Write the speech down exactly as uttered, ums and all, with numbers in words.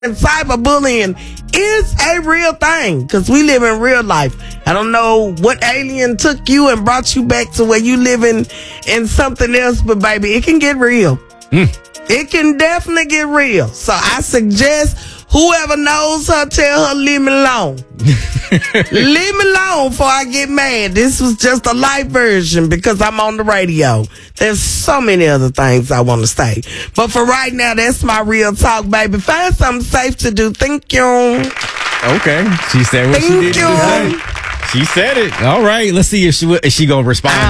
And cyberbullying is a real thing because we live in real life. I don't know what alien took you and brought you back to where you living in something else, but baby, it can get real. Mm. It can definitely get real. So I suggest whoever knows her, tell her, leave me alone. Leave me alone before I get mad. This was just a light version because I'm on the radio. There's so many other things I want to say. But for right now, that's my real talk, baby. Find something safe to do. Thank you. Okay. She said what Thank she did. you. She said it. All right. Let's see if she, if she going to respond.